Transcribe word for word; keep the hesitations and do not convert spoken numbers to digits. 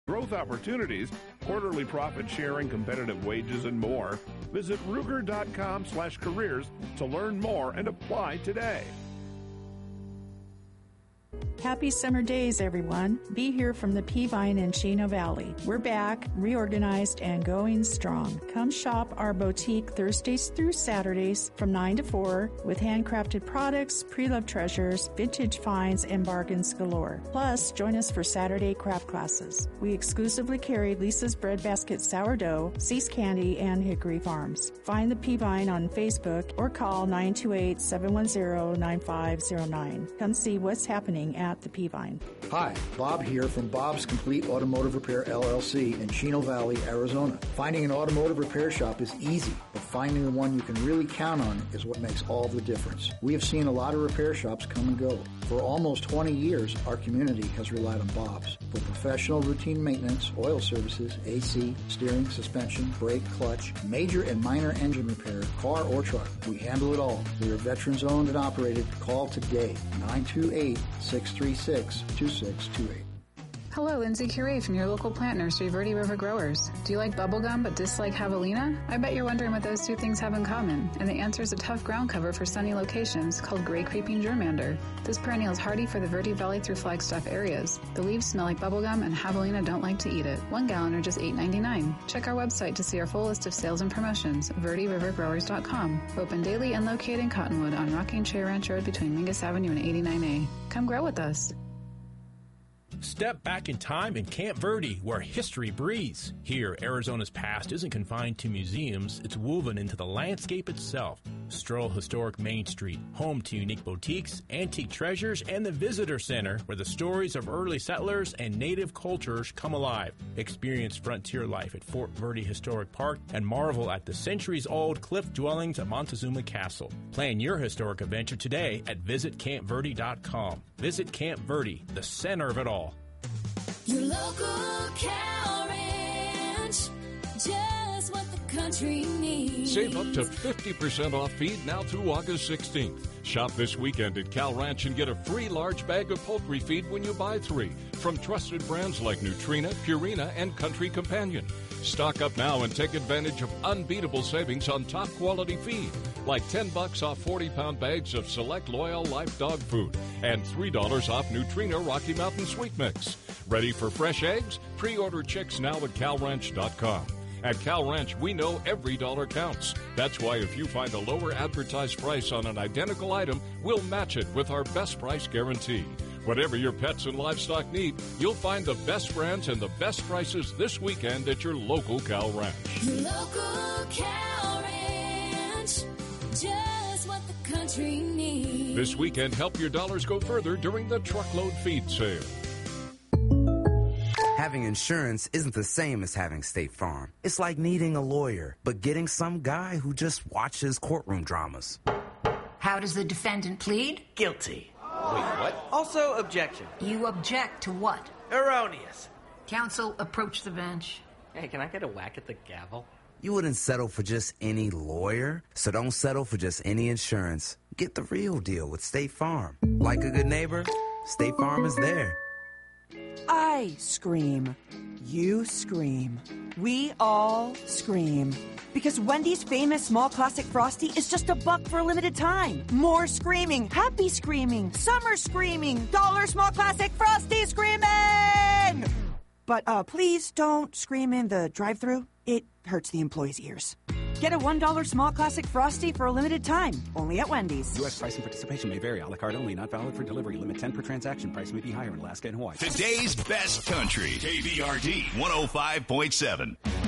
growth opportunities, quarterly profit sharing, competitive wages, and more. Visit Ruger.com slash careers to learn more and apply today. Happy summer days, everyone. Be here from the Peavine in Chino Valley. We're back, reorganized, and going strong. Come shop our boutique Thursdays through Saturdays from nine to four with handcrafted products, pre-loved treasures, vintage finds, and bargains galore. Plus, join us for Saturday craft classes. We exclusively carry Lisa's Breadbasket Sourdough, Cease Candy, and Hickory Farms. Find the Peavine on Facebook or call nine two eight, seven one zero, nine five zero nine. Come see what's happening at the Peavine. Hi, Bob here from Bob's Complete Automotive Repair, L L C in Chino Valley, Arizona. Finding an automotive repair shop is easy, but finding the one you can really count on is what makes all the difference. We have seen a lot of repair shops come and go. For almost twenty years, our community has relied on Bob's for professional routine maintenance, oil services, A C, steering, suspension, brake, clutch, major and minor engine repair, car or truck. We handle it all. We are veterans owned and operated. Call today, nine two eight, six three six, two six two eight. Hello, Lindsay Curie from your local plant nursery, Verde River Growers. Do you like bubblegum but dislike javelina? I bet you're wondering what those two things have in common, and the answer is a tough ground cover for sunny locations called gray creeping germander. This perennial is hardy for the Verde Valley through Flagstaff areas. The leaves smell like bubblegum, and javelina don't like to eat it. One gallon are just eight ninety-nine. Check our website to see our full list of sales and promotions, verde river growers dot com. Open daily and located in Cottonwood on Rocking Chair Ranch Road between Mingus Avenue and eighty-nine A. Come grow with us. Step back in time in Camp Verde, where history breathes. Here, Arizona's past isn't confined to museums, it's woven into the landscape itself. Stroll historic Main Street, home to unique boutiques, antique treasures, and the Visitor Center, where the stories of early settlers and native cultures come alive. Experience frontier life at Fort Verde Historic Park and marvel at the centuries-old cliff dwellings at Montezuma Castle. Plan your historic adventure today at visit camp verde dot com. Visit Camp Verde, the center of it all. Your local cow ranch, just what the country needs. Save up to fifty percent off feed now through August sixteenth. Shop this weekend at Cal Ranch and get a free large bag of poultry feed when you buy three from trusted brands like Nutrina, Purina, and Country Companion. Stock up now and take advantage of unbeatable savings on top quality feed, like ten bucks off forty pound bags of select Loyal Life dog food and three dollars off Nutrina Rocky Mountain Sweet Mix. Ready for fresh eggs? Pre-order chicks now at cal ranch dot com. At Cal Ranch, we know every dollar counts. That's why if you find a lower advertised price on an identical item, we'll match it with our best price guarantee. Whatever your pets and livestock need, you'll find the best brands and the best prices this weekend at your local Cal Ranch. Your local Cal Ranch, just what the country needs. This weekend, help your dollars go further during the truckload feed sale. Having insurance isn't the same as having State Farm. It's like needing a lawyer, but getting some guy who just watches courtroom dramas. How does the defendant plead? Guilty. Wait, what? Also, objection. You object to what? Erroneous. Counsel, approach the bench. Hey, can I get a whack at the gavel? You wouldn't settle for just any lawyer, so don't settle for just any insurance. Get the real deal with State Farm. Like a good neighbor, State Farm is there. I scream. You scream. We all scream. Because Wendy's famous small classic Frosty is just a buck for a limited time. More screaming, happy screaming, summer screaming, dollar small classic Frosty screaming! But uh, please don't scream in the drive-thru. It hurts the employees' ears. Get a one dollar small classic Frosty for a limited time, only at Wendy's. U S price and participation may vary. A la carte only, not valid for delivery. Limit ten per transaction. Price may be higher in Alaska and Hawaii. Today's best country. K V R D one oh five point seven.